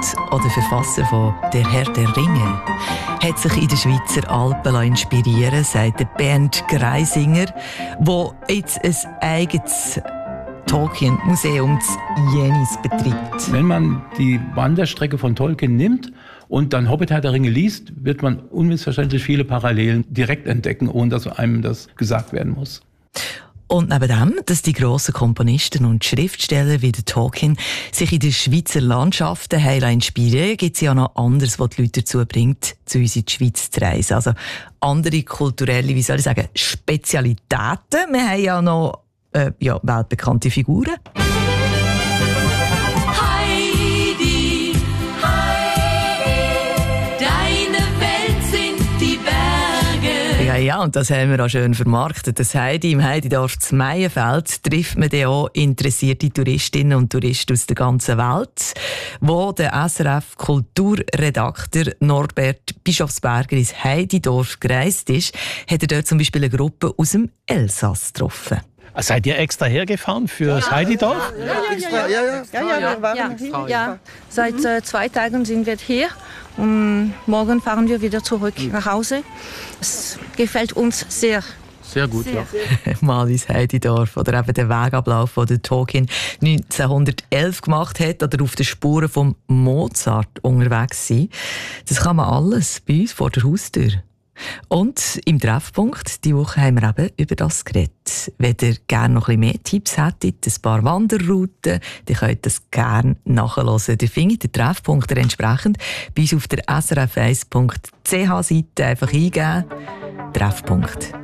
oder Verfasser von «Der Herr der Ringe» hat sich in den Schweizer Alpen inspirieren lassen, sagt der Bernd Greisinger, der jetzt ein eigenes Tolkien-Museum in Jenis betreibt. Wenn man die Wanderstrecke von Tolkien nimmt und dann Hobbit Herr der Ringe liest, wird man unmissverständlich viele Parallelen direkt entdecken, ohne dass einem das gesagt werden muss. Und neben dem, dass die grossen Komponisten und Schriftsteller wie der Tolkien sich in den Schweizer Landschaften inspirieren, gibt es ja noch anderes, was die Leute dazu bringt, zu uns in die Schweiz zu reisen. Also andere kulturelle, wie soll ich sagen, Spezialitäten. Wir haben ja noch weltbekannte Figuren. Heidi, Heidi, deine Welt sind die Berge. Ja, und das haben wir auch schön vermarktet. Das Heidi im Heididorf zu Meienfeld trifft man dann auch interessierte Touristinnen und Touristen aus der ganzen Welt. Wo der SRF-Kulturredakteur Norbert Bischofsberger ins Heididorf gereist ist, hat er dort zum Beispiel eine Gruppe aus dem Elsass getroffen. Seid ihr extra hergefahren für das Heididorf? Ja. Seit 2 Tagen sind wir hier und morgen fahren wir wieder zurück nach Hause. Es gefällt uns sehr. Sehr gut, ja. Mal ins Heididorf oder eben den Wegablauf, den Tolkien 1911 gemacht hat oder auf den Spuren von Mozart unterwegs sein. Das kann man alles bei uns vor der Haustür. Und im Treffpunkt diese Woche haben wir eben über das geredet. Wenn ihr gerne noch ein bisschen mehr Tipps hättet, ein paar Wanderrouten, dann könnt ihr das gerne nachhören. Ihr findet den Treffpunkt entsprechend bei uns auf der srf1.ch-Seite einfach eingeben. Treffpunkt.